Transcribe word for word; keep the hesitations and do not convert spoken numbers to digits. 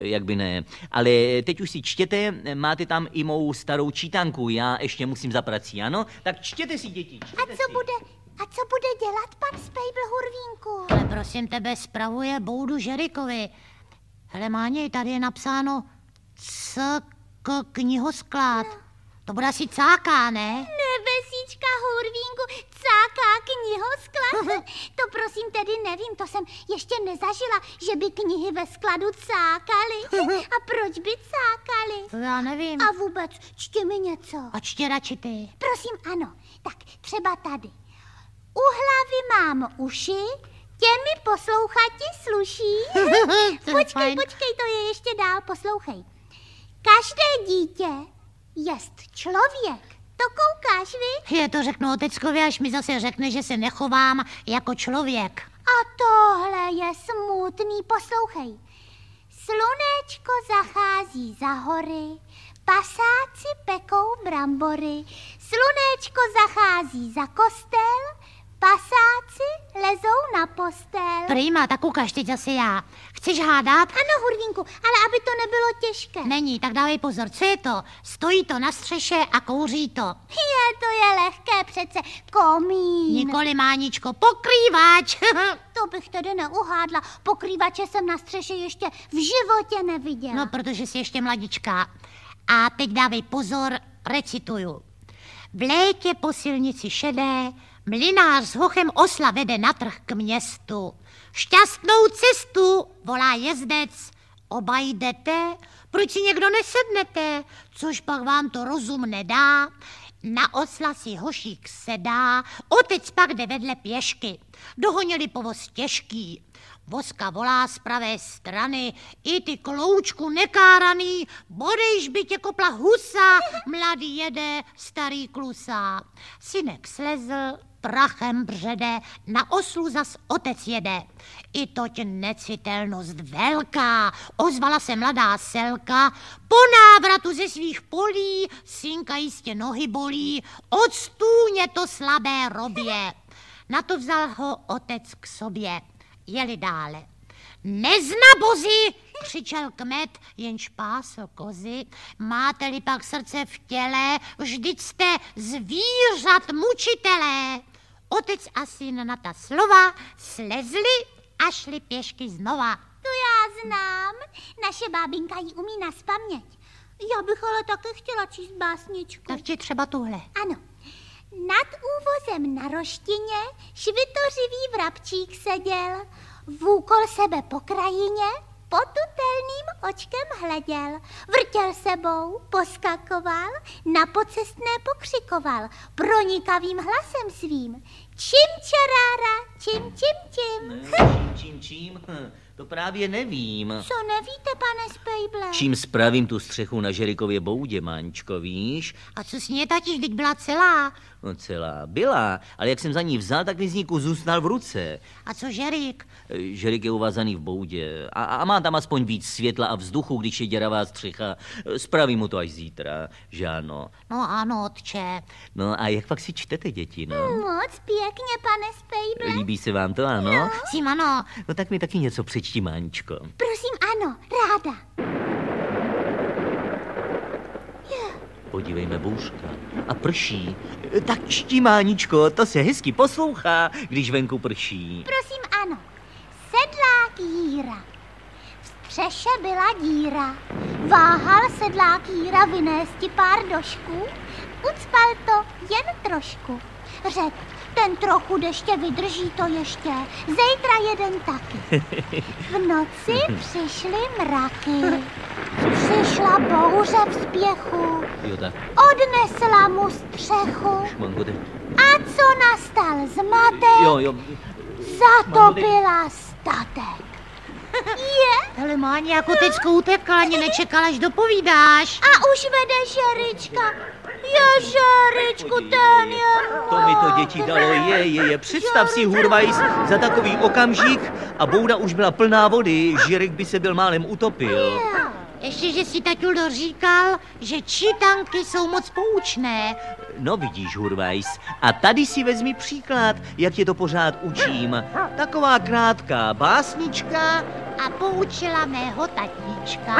Jak by ne. Ale teď už si čtěte, máte tam i mou starou čítanku, já ještě musím za prací, ano? Tak čtěte si, děti, čtěte A co si. bude, a co bude dělat pan Spejbl, Hurvínku? Ale prosím tebe, spravuje boudu Žerikovi. Hele, Máni, tady je napsáno C k knihosklad. No. To bude asi cáká, ne? Nebesíčka, Hurvínku, cáká knihosklad? To prosím tedy nevím, to jsem ještě nezažila, že by knihy ve skladu cákaly. A proč by cákaly? To já nevím. A vůbec, čti mi něco. A čtě radši ty. Prosím, ano, tak třeba tady. U hlavy mám uši, těmi poslouchati sluší. Počkej, počkej, to je ještě dál, poslouchej. Každé dítě jest člověk. To koukáš, vy? Je to řeknu oteckovi, až mi zase řekne, že se nechovám jako člověk. A tohle je smutný, poslouchej. Slunečko zachází za hory, pasáci pekou brambory. Slunečko zachází za kostel, pasáci lezou na postel. Prýma, tak ukaž teď zase já. Chceš hádat? Ano, Hurvínku, ale aby to nebylo těžké. Není, tak dávej pozor, co je to? Stojí to na střeše a kouří to. Je, to je lehké přece, komín. Nikoli, Máničko, pokrývač. To bych tedy neuhádla, pokrývače jsem na střeše ještě v životě neviděla. No, protože jsi ještě mladička. A teď dávej pozor, recituju. V létě po silnici šedé mlynář s hochem osla vede na trh k městu. Šťastnou cestu, volá jezdec, oba jdete, proč si někdo nesednete, což pak vám to rozum nedá. Na osla si hošík sedá, otec pak jde vedle pěšky. Dohonili povoz těžký. Voska volá z pravé strany, i ty kloučku nekáraný, bodejž by tě kopla husa, mladý jede, starý klusá. Synek slezl, prachem břede, na oslu zas otec jede. I toť necitelnost velká, ozvala se mladá selka, po návratu ze svých polí, synka jistě nohy bolí, od stůně to slabé robě. Na to vzal ho otec k sobě. Jeli dále. Neznabozi, křičel kmet, jenž pásl kozy. Máte-li pak srdce v těle, vždyť jste zvířat mučitelé. Otec a syn na ta slova slezli a šli pěšky znova. To já znám, naše bábinka ji umí nazpaměť. Já bych ale taky chtěla číst básničku. Tak ti třeba tuhle. Ano. Nad úvozem na roštině švitořivý vrabčík seděl, vůkol sebe po krajině, potutelným očkem hleděl, vrtěl sebou, poskakoval, na pocestné pokřikoval, pronikavým hlasem svým. Čím čarára, čím, čím, čím. Ne, čím, čím? To právě nevím. Co nevíte, pane Spejble? Čím spravím tu střechu na Žerikově boudě, Máňčko, víš? A co s ní je, tati, vždyť byla celá. No celá byla, ale jak jsem za ní vzal, tak mi z ní kus zůstal v ruce. A co Žerik? Žerik je uvázaný v boudě a, a má tam aspoň víc světla a vzduchu, když je děravá střecha. Spravím mu to až zítra, že ano? No ano, otče. No a jak pak si čtete, děti, no? Moc pěkně, pane Spejble. Líbí se vám to, ano? No. Sim, ano. No tak mi taky něco přečti, Máňčko. Prosím, ano, ráda. Podívejme, bouřka. A prší. Tak čti, Máničko, to se hezky poslouchá, když venku prší. Prosím, ano. Sedlák Jíra. V střeše byla díra. Váhal sedlák Jíra vynésti pár došků. Ucpal to jen trošku. Řekl, ten trochu deště vydrží to ještě. Zítra jeden taky. V noci přišly mraky. Přišla bouře v spěchu. Jo, tak. Odnesla mu střechu. Šmangode. A co nastal zmatek? Jo, jo. Zatopila statek. Je? Hele, Máni, jako tecko utekla, ani nečekala, až dopovídáš. A už vede Žerička. Je, Žeričku, ten je To mi to děti dalo, je, je, je. Představ si, Hurvajs, za takový okamžik a bouda už byla plná vody, Žirek by se byl málem utopil. Ještě, že si taťuldo říkal, že čítanky jsou moc poučné. No vidíš, Hurvajs, a tady si vezmi příklad, jak tě to pořád učím. Taková krátká básnička a poučila mého tatíčka.